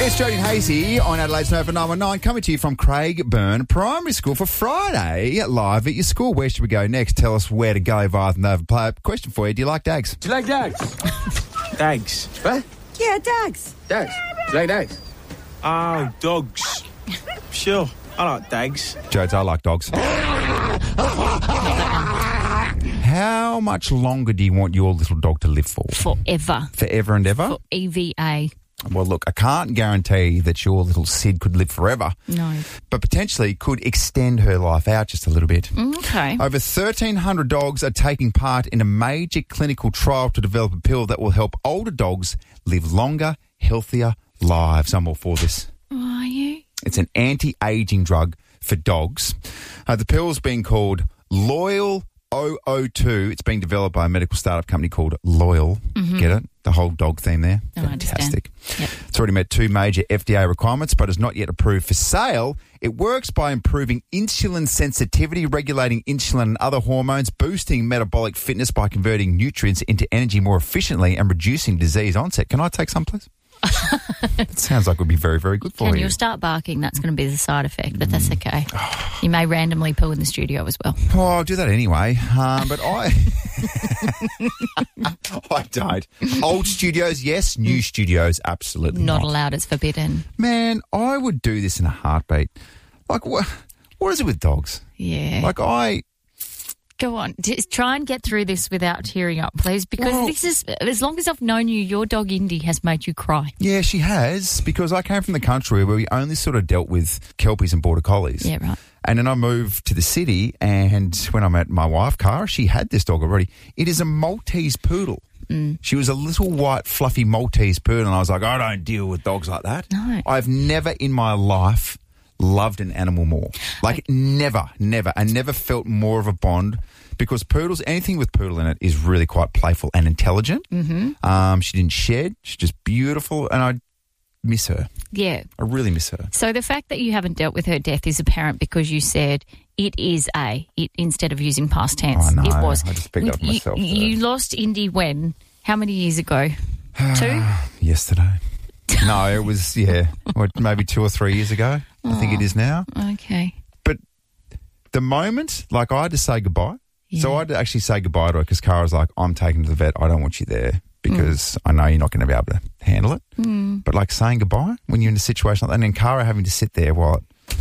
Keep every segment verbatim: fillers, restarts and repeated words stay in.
It's Jody and Hazy on Adelaide's Nova nine one nine, coming to you from Craigburn Primary School for Friday, live at your school. Where should we go next? Tell us where to go via the Nova Player. Question for you, do you like dags? Do you like dags? Dags. What? Yeah, dags. Dags. Do you like dags? Oh, dogs. Sure, I like dags. Jodes, I like dogs. How much longer do you want your little dog to live for? Forever. Forever and ever? For E V A. Well, look, I can't guarantee that your little Sid could live forever. No. But potentially could extend her life out just a little bit. Okay. Over thirteen hundred dogs are taking part in a major clinical trial to develop a pill that will help older dogs live longer, healthier lives. I'm all for this. Are you? It's an anti-aging drug for dogs. Uh, the pill's being called Loyal zero zero two. It's being developed by a medical startup company called Loyal. Mm-hmm. Get it? The whole dog theme there. Oh, Fantastic. Yep. It's already met two major F D A requirements, but is not yet approved for sale. It works by improving insulin sensitivity, regulating insulin and other hormones, boosting metabolic fitness by converting nutrients into energy more efficiently, and reducing disease onset. Can I take some, please? It sounds like it would be very, very good for And you. you'll start barking. That's going to be the side effect, but that's okay. You may randomly poo in the studio as well. Oh, I'll do that anyway. Um, but I... I don't. Old studios, yes. New studios, absolutely not. Not allowed. It's forbidden. Man, I would do this in a heartbeat. Like, what? What is it with dogs? Yeah. Like, I... Go on. Just try and get through this without tearing up, please, because Well- this is, as long as I've known you, your dog Indy has made you cry. Yeah, she has, because I came from the country where we only sort of dealt with Kelpies and Border Collies. Yeah, right. And then I moved to the city, and when I met my wife, Cara, she had this dog already. It is a Maltese poodle. Mm. She was a little white, fluffy Maltese poodle, and I was like, I don't deal with dogs like that. No. I've never in my life loved an animal more. Like, Like- never, never. I never felt more of a bond, because poodles, anything with poodle in it is really quite playful and intelligent. Mm-hmm. Um, she didn't shed. She's just beautiful, and I miss her. Yeah. I really miss her. So the fact that you haven't dealt with her death is apparent because you said it is a, it instead of using past tense. I know. It was. I just picked up You- myself there. You lost Indy when? How many years ago? Two? Yesterday. No, it was, yeah, what, maybe two or three years ago. I think it is now. Okay. But the moment, like, I had to say goodbye. So Yeah. I had to actually say goodbye to her because Cara's like, I'm taking to the vet. I don't want you there because mm. I know you're not going to be able to handle it. Mm. But, like, saying goodbye when you're in a situation like that, and then Cara having to sit there while, it,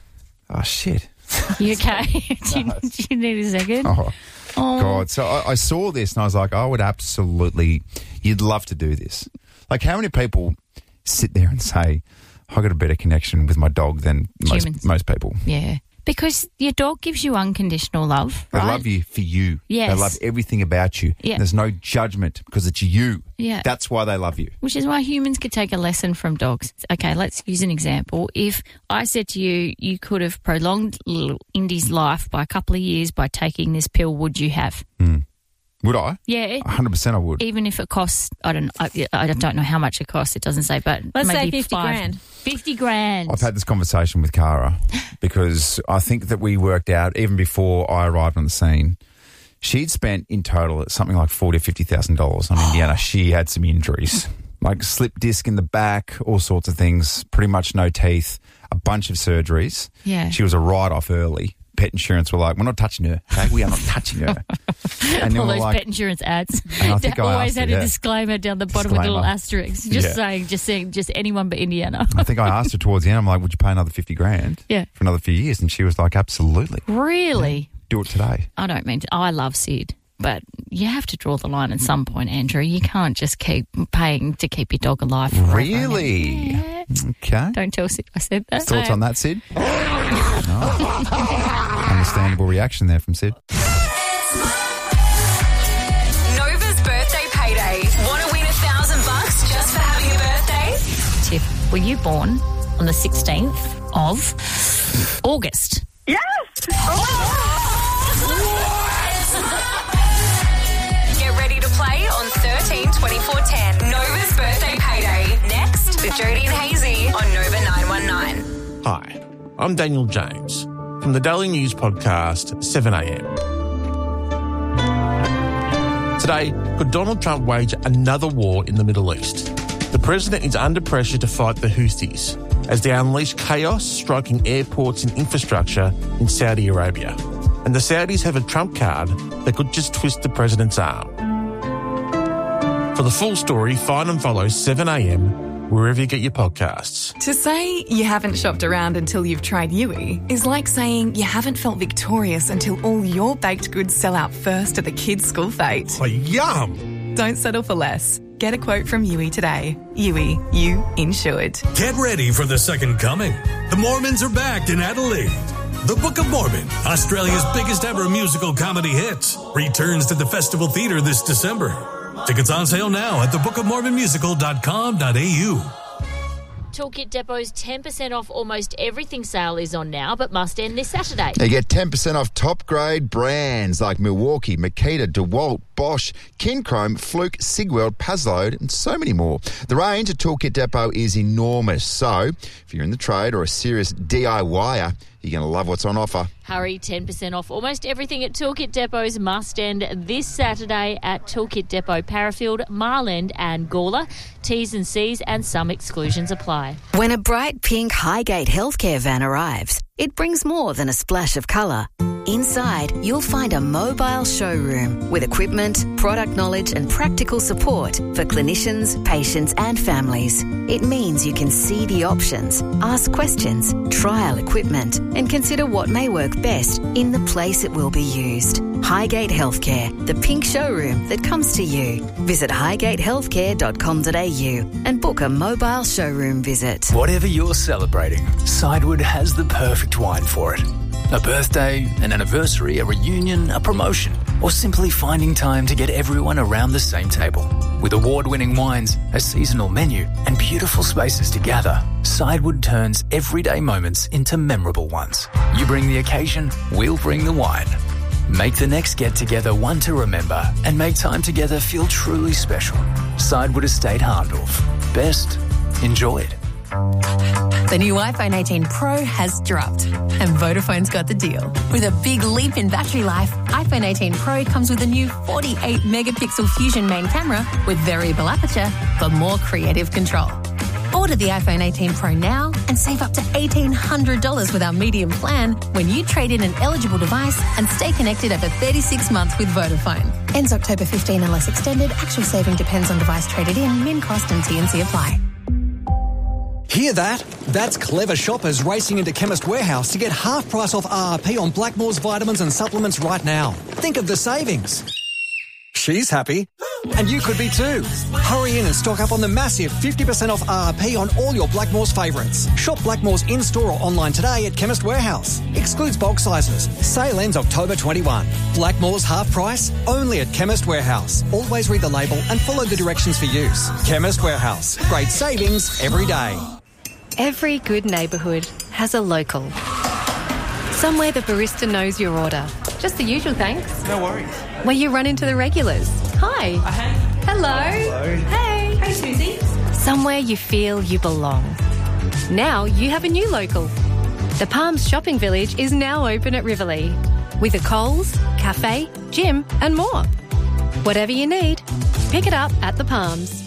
oh, shit. You okay? do, you, do you need a second? Oh, Oh. God. So I, I saw this and I was like, I would absolutely, you'd love to do this. Like, how many people sit there and say, I got a better connection with my dog than most, Humans. most people? Yeah. Because your dog gives you unconditional love, They right? love you for you. Yes. They love everything about you. Yeah. There's no judgment because it's you. Yeah. That's why they love you. Which is why humans could take a lesson from dogs. Okay, let's use an example. If I said to you, you could have prolonged little Indy's life by a couple of years by taking this pill, would you have? Mm. Would I? Yeah. one hundred percent I would. Even if it costs, I don't, I, I don't know how much it costs. It doesn't say, but Let's say maybe fifty five. grand. Fifty grand. I've had this conversation with Cara because I think that we worked out, even before I arrived on the scene, she'd spent in total something like forty thousand dollars or fifty thousand dollars on Indiana. She had some injuries, like slip disc in the back, all sorts of things, pretty much no teeth, a bunch of surgeries. Yeah. She was a write-off early. Pet insurance were like, we're not touching her. Okay? We are not touching her. And then All we're those like, pet insurance ads. And I think They I always asked her, had a yeah. disclaimer down the bottom with a little Disclaimer. asterisk. Just Yeah. saying, just saying, just anyone but Indiana. I think I asked her towards the end, I'm like, would you pay another fifty grand Yeah. for another few years? And she was like, absolutely. Really? Do it today. I don't mean to, I love Sid, but you have to draw the line at some point, Andrew. You can't just keep paying to keep your dog alive forever. Really? Yeah. Okay. Don't tell Sid I said that. Thoughts on that, Sid? No. Understandable reaction there from Sid. Nova's birthday payday. Want to win a thousand bucks just for having a birthday? Tiff, were you born on the sixteenth of August? Yes! Get ready to play on thirteen twenty-four ten. Nova's birthday payday. Next, with Jody and Hazy on Nova nine one nine. Hi, I'm Daniel James from the Daily News podcast seven a m. Today, could Donald Trump wage another war in the Middle East? The president is under pressure to fight the Houthis as they unleash chaos, striking airports and infrastructure in Saudi Arabia. And the Saudis have a trump card that could just twist the president's arm. For the full story, find and follow seven a m wherever you get your podcasts. To say you haven't shopped around until you've tried Yui is like saying you haven't felt victorious until all your baked goods sell out first at the kids' school fete. Oh, yum! Don't settle for less. Get a quote from Yui today. Yui, you insured. Get ready for the second coming. The Mormons are back in Adelaide. The Book of Mormon, Australia's biggest ever musical comedy hit, returns to the Festival Theatre this December. Tickets on sale now at the book of mormon musical dot com dot a u. Toolkit Depot's ten percent off almost everything sale is on now, but must end this Saturday. You get ten percent off top-grade brands like Milwaukee, Makita, DeWalt, Bosch, Kinchrome, Fluke, Sigweld, Paslode, and so many more. The range at Toolkit Depot is enormous, so if you're in the trade or a serious D I Y er, you're going to love what's on offer. Hurry, ten percent off almost everything at Toolkit Depot's must end this Saturday at Toolkit Depot, Parafield, Marland and Gawler. T's and C's and some exclusions apply. When a bright pink Highgate Healthcare van arrives, it brings more than a splash of colour. Inside, you'll find a mobile showroom with equipment, product knowledge and practical support for clinicians, patients and families. It means you can see the options, ask questions, trial equipment and consider what may work best in the place it will be used. Highgate Healthcare, the pink showroom that comes to you. Visit highgate healthcare dot com dot a u and book a mobile showroom visit. Whatever you're celebrating, Sidewood has the perfect wine for it. A birthday, an anniversary, a reunion, a promotion, or simply finding time to get everyone around the same table. With award-winning wines, a seasonal menu, and beautiful spaces to gather, Sidewood turns everyday moments into memorable ones. You bring the occasion, we'll bring the wine. Make the next get-together one to remember and make time together feel truly special. Sidewood Estate Hahndorf. Best enjoyed. The new iPhone eighteen Pro has dropped and Vodafone's got the deal. With a big leap in battery life, iPhone eighteen Pro comes with a new forty-eight megapixel Fusion main camera with variable aperture for more creative control. Order the iPhone eighteen Pro now and save up to eighteen hundred dollars with our medium plan when you trade in an eligible device and stay connected over thirty-six months with Vodafone. Ends October fifteenth unless extended. Actual saving depends on device traded in, min cost and T N C apply. Hear that? That's clever shoppers racing into Chemist Warehouse to get half price off R R P on Blackmore's vitamins and supplements right now. Think of the savings. She's happy. And you could be too. Hurry in and stock up on the massive fifty percent off R R P on all your Blackmore's favourites. Shop Blackmore's in-store or online today at Chemist Warehouse. Excludes bulk sizes. Sale ends October twenty-first. Blackmore's half price, only at Chemist Warehouse. Always read the label and follow the directions for use. Chemist Warehouse. Great savings every day. Every good neighbourhood has a local. Somewhere the barista knows your order. Just the usual thanks. No worries. Where you run into the regulars. Hi. Uh, hey. Hello. Hello. Hey. Hey, Susie. Somewhere you feel you belong. Now you have a new local. The Palms Shopping Village is now open at Riverlea. With a Coles, cafe, gym and more. Whatever you need, pick it up at the Palms.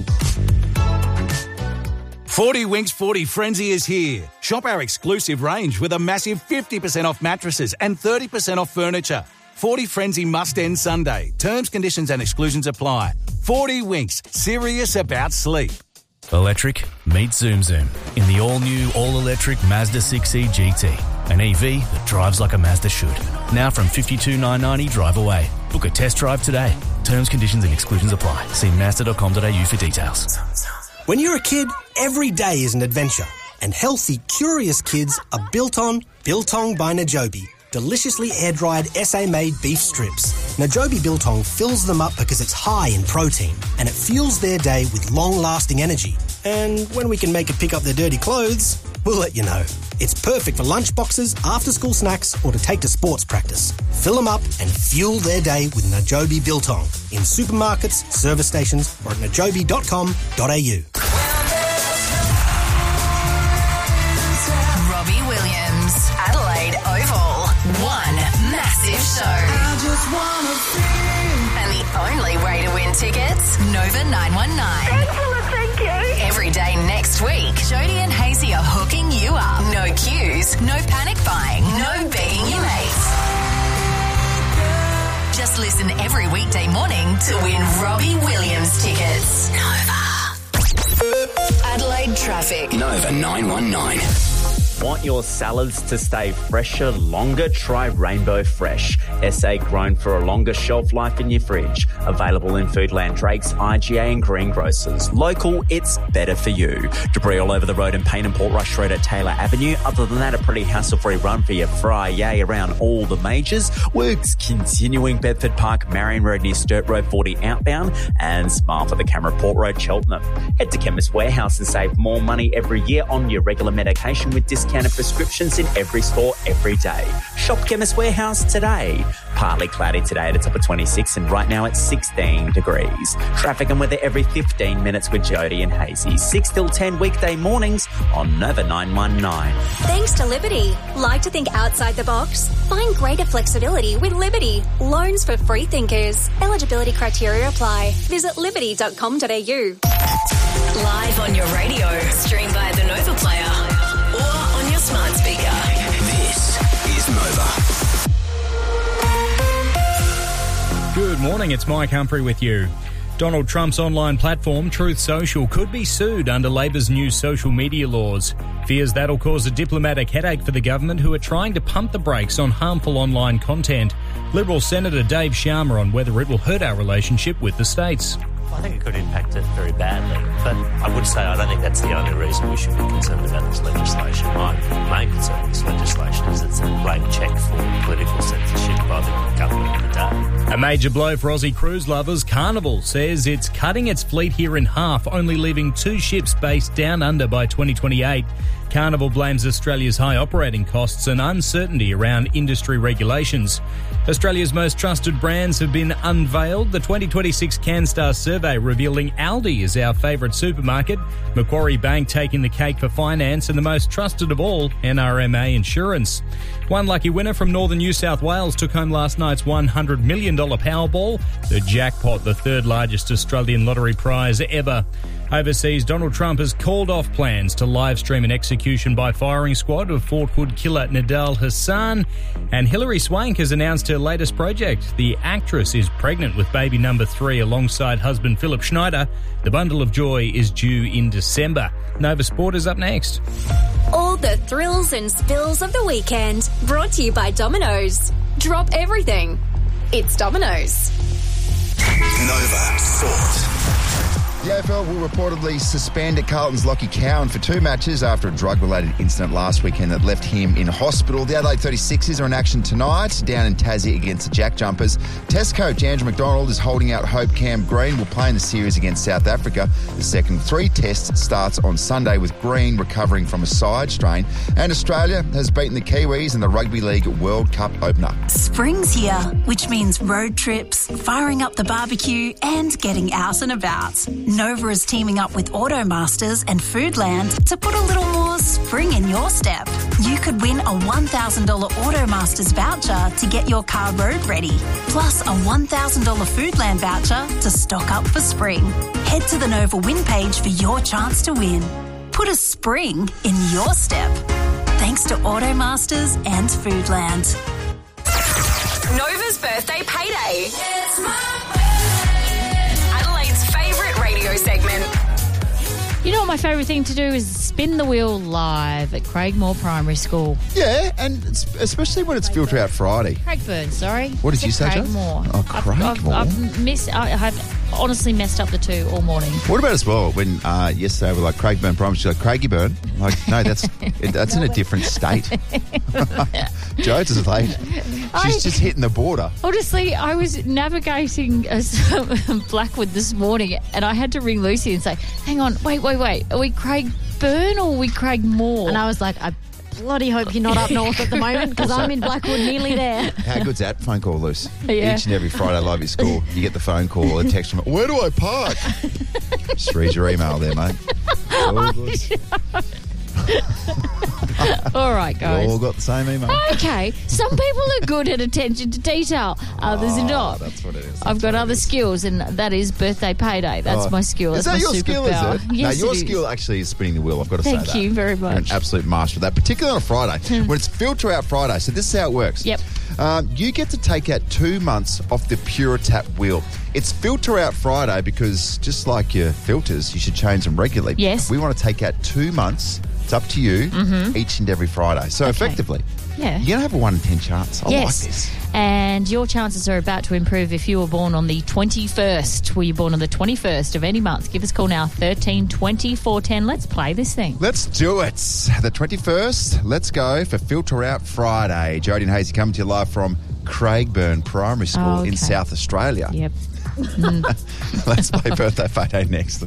forty Winks forty Frenzy is here. Shop our exclusive range with a massive fifty percent off mattresses and thirty percent off furniture. forty Frenzy must end Sunday. Terms, conditions and exclusions apply. forty Winks, serious about sleep. Electric meet Zoom Zoom in the all-new, all-electric Mazda six E G T. An E V that drives like a Mazda should. Now from fifty-two thousand nine hundred ninety drive away. Book a test drive today. Terms, conditions and exclusions apply. See mazda dot com dot a u for details. When you're a kid, every day is an adventure. And healthy, curious kids are built on Biltong by Najobi. Deliciously air-dried S A-made beef strips. Najobi Biltong fills them up because it's high in protein and it fuels their day with long-lasting energy. And when we can make it pick up their dirty clothes, we'll let you know. It's perfect for lunch boxes, after-school snacks or to take to sports practice. Fill them up and fuel their day with Najobi Biltong in supermarkets, service stations or at najobi dot com dot a u. Robbie Williams, Adelaide Oval. One massive show. I just wanna see. And the only way to win tickets, Nova nine one nine. Thanks for listening Thank you. Every day next week, Jody and Hazy are hooking you up. No queues, no panic buying, no begging your mates. Just listen every weekday morning to win Robbie Williams tickets. Nova. Adelaide traffic. Nova nine one nine. Want your salads to stay fresher longer? Try Rainbow Fresh. S A grown for a longer shelf life in your fridge. Available in Foodland Drakes, I G A and greengrocers. Local, it's better for you. Debris all over the road in Payne and Portrush Road at Taylor Avenue. Other than that, a pretty hassle-free run for your Friday around all the majors. Works continuing Bedford Park, Marion Road near Sturt Road forty outbound, and Smile for the Camera Port Road, Cheltenham. Head to Chemist Warehouse and save more money every year on your regular medication with discounted prescriptions in every store every day. Shop Chemist Warehouse today. Partly cloudy today at a top of twenty-six, and right now it's sixteen degrees. Traffic and weather every fifteen minutes with Jody and Hazy. six till ten weekday mornings on Nova nine one nine. Thanks to Liberty. Like to think outside the box? Find greater flexibility with Liberty. Loans for free thinkers. Eligibility criteria apply. Visit liberty dot com dot a u. Live on your radio. Stream via the Nova Player or on your smart speaker. This is Nova. Good morning, it's Mike Humphrey with you. Donald Trump's online platform, Truth Social, could be sued under Labor's new social media laws. Fears that'll cause a diplomatic headache for the government, who are trying to pump the brakes on harmful online content. Liberal Senator Dave Sharma on whether it will hurt our relationship with the states. I think it could impact it very badly, but I would say I don't think that's the only reason we should be concerned about this legislation. My main concern with this legislation is it's a blank cheque for political censorship by the government of the day. A major blow for Aussie cruise lovers. Carnival says it's cutting its fleet here in half, only leaving two ships based down under by twenty twenty-eight. Carnival blames Australia's high operating costs and uncertainty around industry regulations. Australia's most trusted brands have been unveiled. The twenty twenty-six CanStar survey revealing Aldi is our favourite supermarket, Macquarie Bank taking the cake for finance, and the most trusted of all, N R M A Insurance. One lucky winner from northern New South Wales took home last night's one hundred million dollars Powerball, the jackpot, the third largest Australian lottery prize ever. Overseas, Donald Trump has called off plans to live stream an execution by firing squad of Fort Hood killer Nidal Hassan. And Hilary Swank has announced her latest project. The actress is pregnant with baby number three alongside husband Philip Schneider. The bundle of joy is due in December. Nova Sport is up next. All the thrills and spills of the weekend, brought to you by Domino's. Drop everything. It's Domino's. Nova Sport. The A F L will reportedly suspend Carlton's Lockie Cowan for two matches after a drug-related incident last weekend that left him in hospital. The Adelaide thirty-sixers are in action tonight down in Tassie against the Jack Jumpers. Test coach Andrew McDonald is holding out hope Cam Green will play in the series against South Africa. The second three tests starts on Sunday with Green recovering from a side strain. And Australia has beaten the Kiwis in the Rugby League World Cup opener. Spring's here, which means road trips, firing up the barbecue and getting out and about. Nova is teaming up with Automasters and Foodland to put a little more spring in your step. You could win a one thousand dollars Automasters voucher to get your car road ready, plus a one thousand dollars Foodland voucher to stock up for spring. Head to the Nova win page for your chance to win. Put a spring in your step. Thanks to Automasters and Foodland. Nova's birthday payday. It's my radio segment. You know what my favourite thing to do is spin the wheel live at Craigmore Primary School. Yeah, and it's, especially when it's Filter Out Friday. Craigburn, sorry. What did you say, Joe? Craigmore. Oh, Craigmore. I've, I've, I've missed, I have honestly messed up the two all morning. What about as well when uh, yesterday we were like Craigburn Primary, she's like Craigieburn. Like, no, that's that's in a different state. Joe, it's late. She's I, just hitting the border. Honestly, I was navigating a, Blackwood this morning and I had to ring Lucy and say, hang on, wait, wait, wait. Are we Craigburn or are we Craigmore? And I was like, I bloody hope you're not up north at the moment because I'm in Blackwood, nearly there. How good's that phone call, Luce? Yeah. Each and every Friday live at school, you get the phone call or a text from, where do I park? Just read your email there, mate. Oh, All right, guys. We all got the same email. Okay, some people are good at attention to detail, others Oh, are not. That's what it is. I've got other skills, and that is birthday payday. That's Oh. my skill. Is That's that my your skill, is superpower. it? Yes, no, your it is. skill actually is spinning the wheel. I've got to Thank say that. you very You're an much. absolute master of that, particularly on a Friday when it's Filter Out Friday. So this is how it works. Yep. Um, you get to take out two months off the Puritap wheel. It's Filter Out Friday because just like your filters, you should change them regularly. Yes. We want to take out two months. It's up to you Mhm. each and every Friday. So effectively, Yeah. you're going to have a one in ten chance. I yes. like this. And your chances are about to improve if you were born on the twenty-first. Were you born on the twenty-first of any month? Give us a call now, thirteen twenty four ten. Let's play this thing. Let's do it. The twenty-first, let's go for Filter Out Friday. Jodie and Hazy coming to you live from Craigburn Primary School Oh, okay. in South Australia. Yep. Let's play Birthday Payday next.